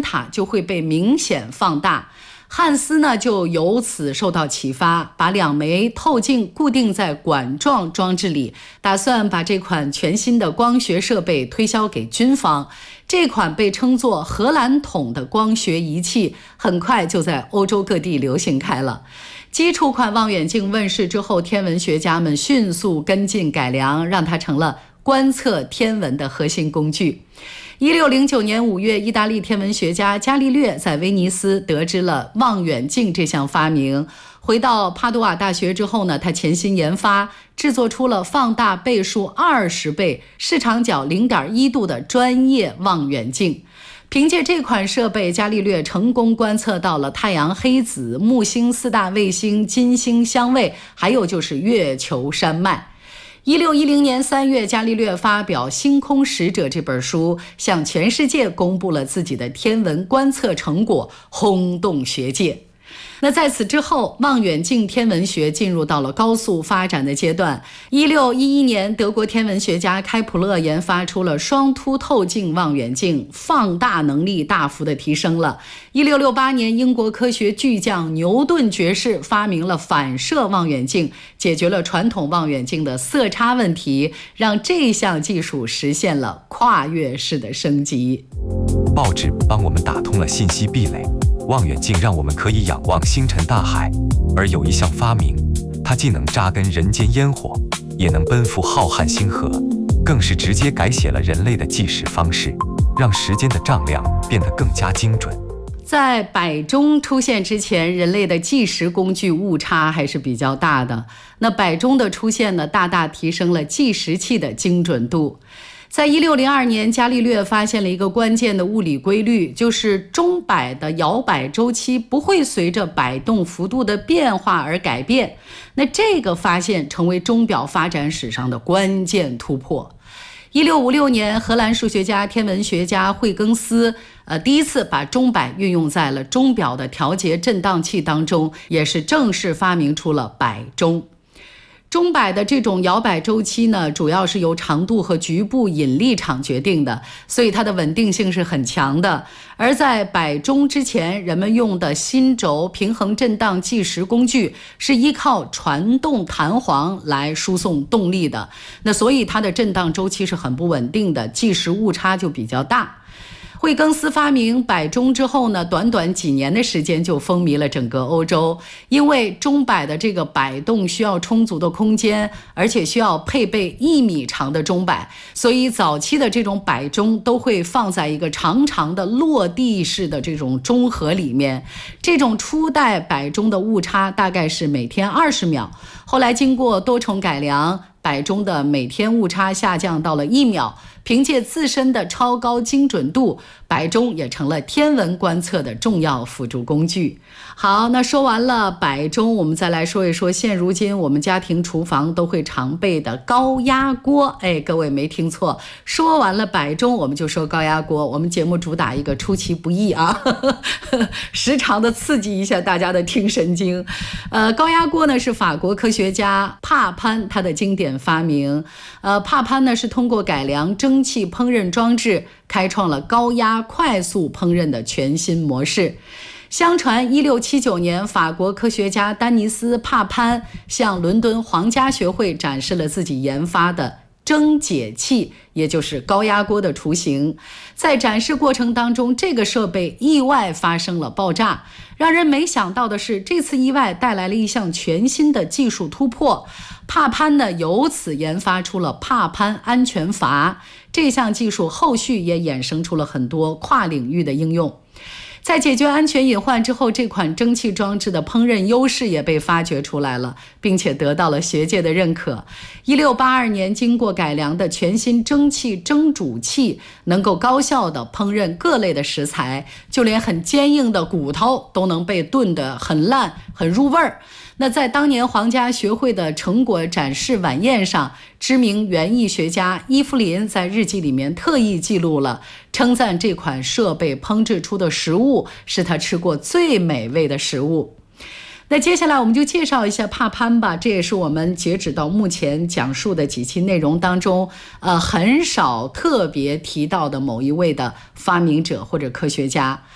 塔就会被明显放大。汉斯呢就由此受到启发，把2枚透镜固定在管状装置里，打算把这款全新的光学设备推销给军方。这款被称作荷兰筒的光学仪器很快就在欧洲各地流行开了。基础款望远镜问世之后，天文学家们迅速跟进改良，让它成了观测天文的核心工具。1609年5月，意大利天文学家伽利略在威尼斯得知了望远镜这项发明。回到帕多瓦大学之后呢，他潜心研发，制作出了放大倍数20倍、视场角0.1度的专业望远镜。凭借这款设备，伽利略成功观测到了太阳黑子、木星4大卫星、金星相位，还有就是月球山脉。1610年3月，伽利略发表《星空使者》这本书，向全世界公布了自己的天文观测成果，轰动学界。那在此之后，望远镜天文学进入到了高速发展的阶段。1611年，德国天文学家开普勒研发出了双凸透镜望远镜，放大能力大幅的提升了。1668年，英国科学巨匠牛顿爵士发明了反射望远镜，解决了传统望远镜的色差问题，让这项技术实现了跨越式的升级。 报纸帮我们打通了信息壁垒，望远镜让我们可以仰望星辰大海，而有一项发明，它既能扎根人间烟火，也能奔赴浩瀚星河，更是直接改写了人类的计时方式，让时间的丈量变得更加精准。 在摆钟出现之前，人类的计时工具误差还是比较大的。那摆钟的出现呢，大大提升了计时器的精准度。在1602年，伽利略发现了一个关键的物理规律，就是钟摆的摇摆周期不会随着摆动幅度的变化而改变。那这个发现成为钟表发展史上的关键突破。1656年，荷兰数学家、天文学家惠更斯第一次把钟摆运用在了钟表的调节振荡器当中，也是正式发明出了摆钟。钟摆的这种摇摆周期呢，主要是由长度和局部引力场决定的，所以它的稳定性是很强的。而在摆钟之前，人们用的心轴平衡振荡计时工具是依靠传动弹簧来输送动力的，那所以它的振荡周期是很不稳定的，计时误差就比较大。惠更斯发明摆钟之后呢，短短几年的时间就风靡了整个欧洲。因为钟摆的这个摆动需要充足的空间，而且需要配备1米长的钟摆，所以早期的这种摆钟都会放在一个长长的落地式的这种钟盒里面。这种初代摆钟的误差大概是每天20秒，后来经过多重改良，摆钟的每天误差下降到了1秒。凭借自身的超高精准度，摆钟也成了天文观测的重要辅助工具。好，那说完了摆钟，我们再来说一说现如今我们家庭厨房都会常备的高压锅。各位没听错，说完了摆钟，我们就说高压锅。我们节目主打一个出其不意啊，时常的刺激一下大家的听神经。高压锅呢是法国科学家帕潘他的经典发明。帕潘呢是通过改良蒸汽烹饪装置，开创了高压快速烹饪的全新模式。相传1679年，法国科学家丹尼斯·帕潘向伦敦皇家学会展示了自己研发的蒸解器，也就是高压锅的雏形。在展示过程当中，这个设备意外发生了爆炸。让人没想到的是，这次意外带来了一项全新的技术突破。帕潘呢，由此研发出了帕潘安全阀。这项技术后续也衍生出了很多跨领域的应用。在解决安全隐患之后，这款蒸汽装置的烹饪优势也被发掘出来了，并且得到了学界的认可。1682年，经过改良的全新蒸汽蒸煮器能够高效地烹饪各类的食材，就连很坚硬的骨头都能被炖得很烂，很入味儿。那在当年皇家学会的成果展示晚宴上，知名园艺学家伊芙琳在日记里面特意记录了，称赞这款设备烹制出的食物是他吃过最美味的食物。那接下来我们就介绍一下帕潘吧，这也是我们截止到目前讲述的几期内容当中很少特别提到的某一位的发明者或者科学家。